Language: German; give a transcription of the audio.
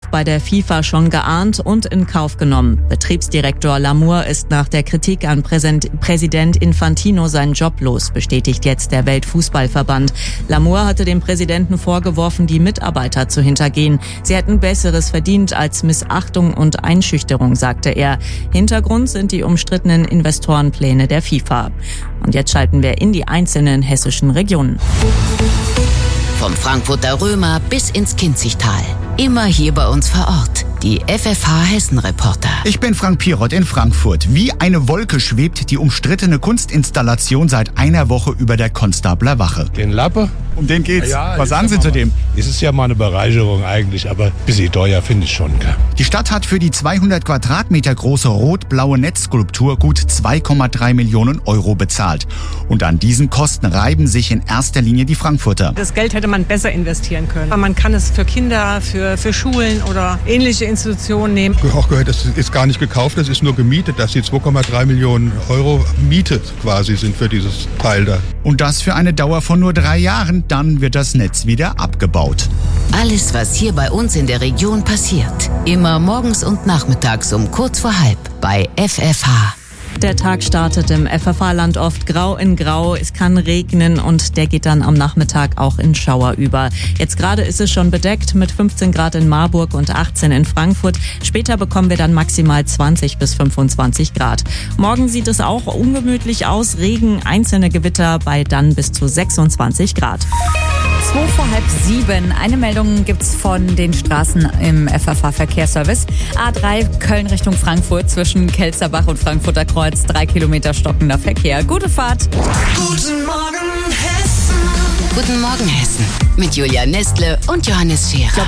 bei der FIFA schon geahnt und in Kauf genommen. Betriebsdirektor Lamour ist nach der Kritik an Präsident Infantino seinen Job los, bestätigt jetzt der Weltfußballverband. Lamour hatte dem Präsidenten vorgeworfen, die Mitarbeiter zu hintergehen. Sie hätten Besseres verdient als Missachtung und Einschüchterung, sagte er. Hintergrund sind die umstrittenen Investorenpläne der FIFA. Und jetzt schalten wir in die einzelnen hessischen Regionen. Vom Frankfurter Römer bis ins Kinzigtal. Immer hier bei uns vor Ort. Die FFH Hessen-Reporter. Ich bin Frank Pierrot in Frankfurt. Wie eine Wolke schwebt die umstrittene Kunstinstallation seit einer Woche über der Konstabler Wache. Den Lappe? Um den geht's. Ja, was sagen Sie zu dem? Es ist ja mal eine Bereicherung eigentlich, aber ein bisschen teuer finde ich schon. Gell? Die Stadt hat für die 200 Quadratmeter große rot-blaue Netzskulptur gut 2,3 Millionen Euro bezahlt. Und an diesen Kosten reiben sich in erster Linie die Frankfurter. Das Geld hätte man besser investieren können. Man kann es für Kinder, für Schulen oder ähnliche Institutionen nehmen. Ich habe gehört, das ist gar nicht gekauft, das ist nur gemietet, dass die 2,3 Millionen Euro Miete quasi sind für dieses Teil da. Und das für eine Dauer von nur 3 Jahren, dann wird das Netz wieder abgebaut. Alles, was hier bei uns in der Region passiert. Immer morgens und nachmittags um kurz vor halb bei FFH. Der Tag startet im FFH-Land oft grau in grau. Es kann regnen und der geht dann am Nachmittag auch in Schauer über. Jetzt gerade ist es schon bedeckt mit 15 Grad in Marburg und 18 in Frankfurt. Später bekommen wir dann maximal 20 bis 25 Grad. Morgen sieht es auch ungemütlich aus. Regen, einzelne Gewitter bei dann bis zu 26 Grad. 6:45. Eine Meldung gibt's von den Straßen im FFH-Verkehrsservice. A3 Köln Richtung Frankfurt zwischen Kelzerbach und Frankfurter Kreuz. 3 Kilometer stockender Verkehr. Gute Fahrt. Guten Morgen, Hessen. Guten Morgen, Hessen. Mit Julia Nestle und Johannes Scherer.